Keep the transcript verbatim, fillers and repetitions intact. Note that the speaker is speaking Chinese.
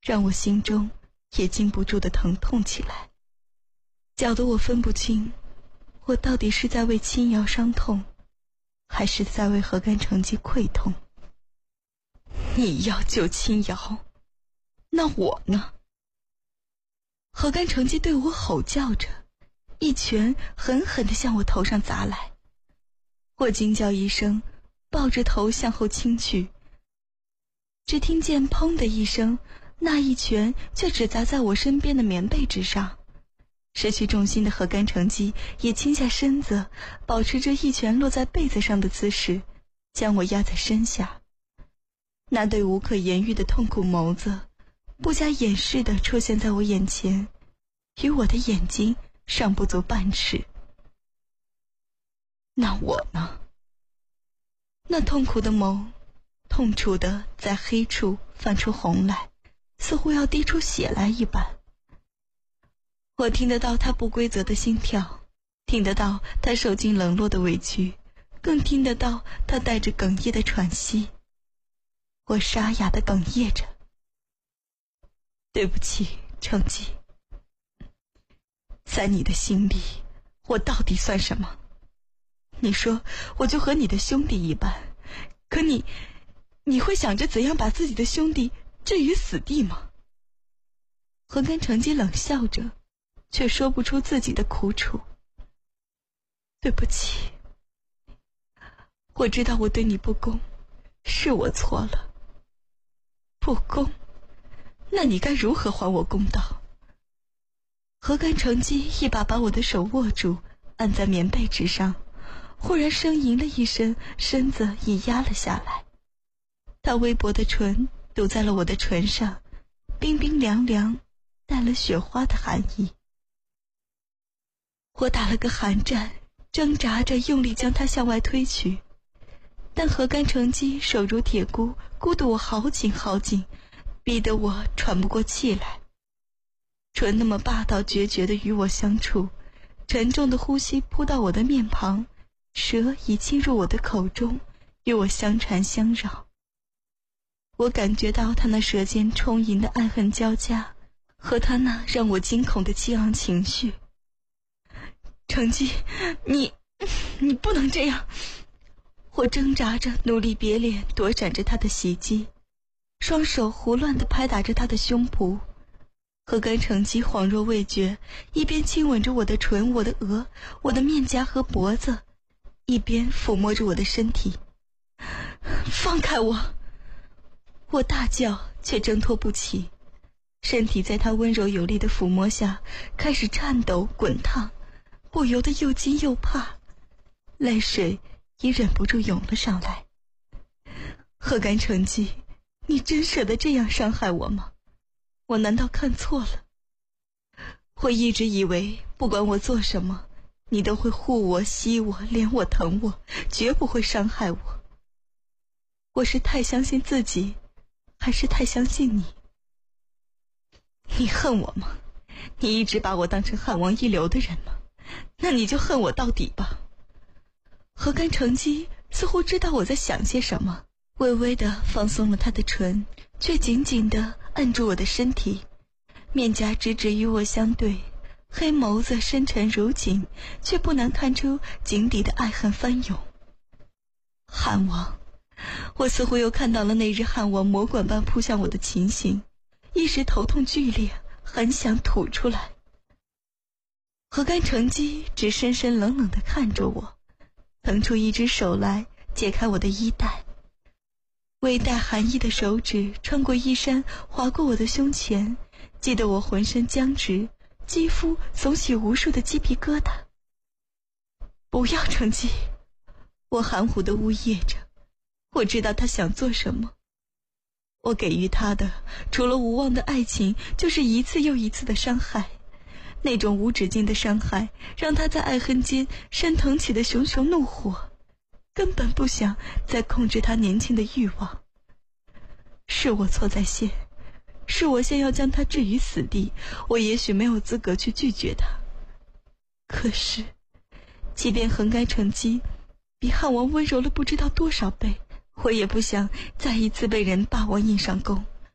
让我心中也禁不住的疼痛起来，搅得我分不清，我到底是在为青瑶伤痛，还是在为何干成绩溃痛。你要救青瑶，那我呢？何干成绩对我吼叫着，一拳狠狠地向我头上砸来。我惊叫一声，抱着头向后倾去，只听见砰的一声，那一拳却只砸在我身边的棉被之上。失去重心的何干成绩也倾下身子，保持着一拳落在被子上的姿势，将我压在身下。那对无可言喻的痛苦眸子不加掩饰地出现在我眼前，与我的眼睛尚不足半尺。那我呢？那痛苦的眸痛楚地在黑处泛出红来，似乎要滴出血来一般。我听得到他不规则的心跳，听得到他受尽冷落的委屈，更听得到他带着哽咽的喘息。我沙哑地哽咽着，对不起，成绩，在你的心里，我到底算什么？你说我就和你的兄弟一般，可你你会想着怎样把自己的兄弟置于死地吗？何干成绩冷笑着，却说不出自己的苦楚。对不起，我知道我对你不公，是我错了。不公？那你该如何还我公道？何干成绩一把把我的手握住，按在棉被之上，忽然呻吟了一声，身子也压了下来。他微薄的唇堵在了我的唇上，冰冰凉凉，带了雪花的寒意。我打了个寒战，挣扎着用力将他向外推去，但何干成绩手如铁箍，箍得我好紧好紧，逼得我喘不过气来。唇那么霸道决绝地与我相处，沉重的呼吸扑到我的面庞，舌已侵入我的口中，与我相缠相绕。我感觉到他那舌尖充盈的爱恨交加，和他那让我惊恐的激昂情绪。成绩，你你不能这样！我挣扎着努力别脸，躲闪着他的袭击，双手胡乱地拍打着他的胸脯。何干成绩恍若未觉，一边亲吻着我的唇、我的额、我的面颊和脖子，一边抚摸着我的身体。放开我！我大叫，却挣脱不起，身体在他温柔有力的抚摸下开始颤抖滚烫，不由得又惊又怕，泪水也忍不住涌了上来。何干成绩，你真舍得这样伤害我吗？我难道看错了？我一直以为不管我做什么，你都会护我、惜我、怜我、疼我，绝不会伤害我。我是太相信自己，还是太相信你？你恨我吗？你一直把我当成汉王一流的人吗？那你就恨我到底吧。何干成绩似乎知道我在想些什么，微微地放松了他的唇，却紧紧地按住我的身体，面颊直直与我相对，黑眸子深沉如井，却不难看出井底的爱恨翻涌。汉王，我似乎又看到了那日汉王魔管般扑向我的情形，一时头痛剧烈，很想吐出来。何干成绩只深深冷冷地看着我，腾出一只手来解开我的衣带，微带寒意的手指穿过衣衫，划过我的胸前，激得我浑身僵直，肌肤耸起无数的鸡皮疙瘩。不要成绩！我含糊地呜咽着，我知道他想做什么。我给予他的除了无望的爱情，就是一次又一次的伤害。那种无止境的伤害让他在爱恨间升腾起的熊熊怒火，根本不想再控制他年轻的欲望。是我错在先，是我先要将他置于死地，我也许没有资格去拒绝他。可是即便横该成绩比汉王温柔了不知道多少倍，我也不想再一次被人霸王硬上弓。